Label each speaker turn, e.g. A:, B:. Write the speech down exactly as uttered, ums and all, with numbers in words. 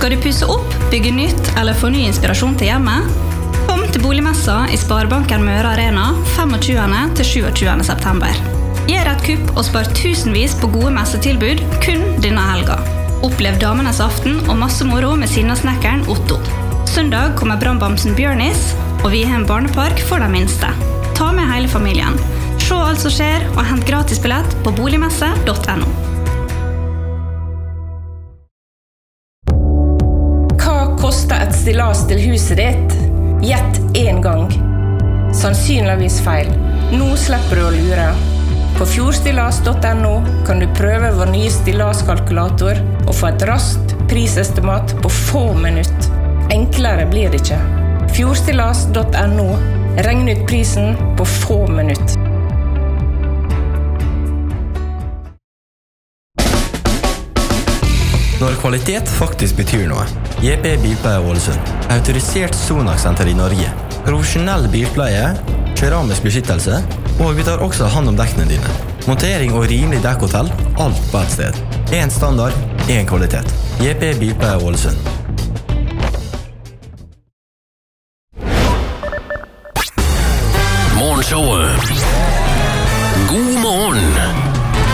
A: Skal du pusse opp, bygge nytt eller få ny inspirasjon til hjemmet? Kom til Boligmessa i Sparebanken Møre Arena tjuefem til tjuesju september. Gjør et kupp og spar tusenvis på gode messetilbud kun denne helga. Opplev damenes aften og masse moro med sinnasnekkeren Otto. Søndag kommer brannbamsen Bjørnis, og vi har en barnepark for de minste. Ta med hele familien. Se alt som skjer og hent gratis billett på boligmesse punktum no.
B: Hva koster et stillas til huset ditt? Gjett en gang. Sannsynligvis feil. Nå slipper du å lure. På fjordstillas punktum no kan du prøve vår nye stillaskalkulator og få et raskt prisestimat på få minutt. Enklere blir det ikke. fjordstillas punktum no. Regn ut prisen på få minutt.
C: Når kvalitet faktisk betyr noe. J P Bilpleie Ålesund. Autorisert Sonax-senter i Norge. Profesjonell bilpleie, keramisk beskyttelse, og vi tar også hand om dekkene dine. Montering og rimelig dekkhotell, alt på et sted. En standard, en kvalitet. J P Bilpleie Ålesund.
D: Morgenshowet. God morgen.